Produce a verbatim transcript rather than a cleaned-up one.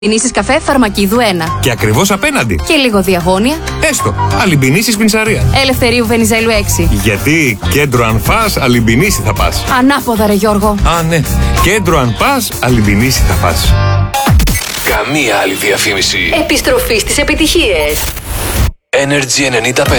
Αλυμπινήσεις καφέ Φαρμακίδου ένα. Και ακριβώς απέναντι. Και λίγο διαγώνια. Έστω. Αλυμπινήσεις Πινσαρία. Ελευθερίου Βενιζέλου έξι. Γιατί κέντρο αν φας, Αλυμπινήσι θα πας. Ανάποδα ρε Γιώργο. Α, ναι. Κέντρο αν πας, Αλυμπινήσι θα πας. Καμία άλλη διαφήμιση. Επιστροφή στις επιτυχίες. Energy ενενήντα πέντε.